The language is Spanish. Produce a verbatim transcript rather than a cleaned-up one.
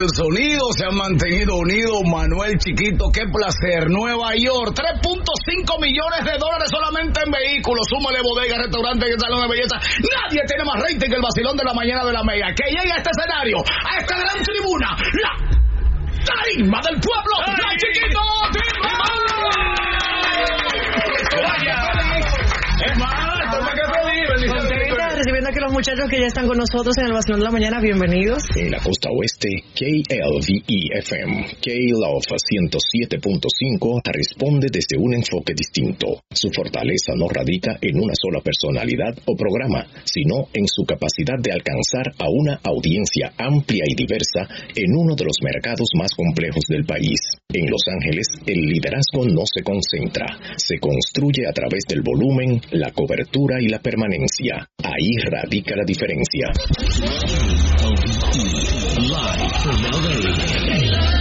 El sonido se ha mantenido unido. Manuel Chiquito, qué placer. Nueva York, tres punto cinco millones de dólares solamente en vehículos. Súmale bodega, restaurante y salón de belleza. Nadie tiene más rating que el vacilón de la mañana de la Mega. Que llegue a este escenario, a esta gran tribuna, la tarima del pueblo, ¡ay! La Chiquito Tribuna. Es más, ¿para qué feliz? Contenta, recibiendo aquí los muchachos que ya están con nosotros en el vacilón de la mañana. Bienvenidos. En la costa oeste, K L V E F M, K-Love ciento siete punto cinco responde desde un enfoque distinto. Su fortaleza no radica en una sola personalidad o programa, sino en su capacidad de alcanzar a una audiencia amplia y diversa en uno de los mercados más complejos del país. En Los Ángeles, el liderazgo no se concentra, se construye a través del volumen, la cobertura y la permanencia. Ahí radica la diferencia. Live from L A.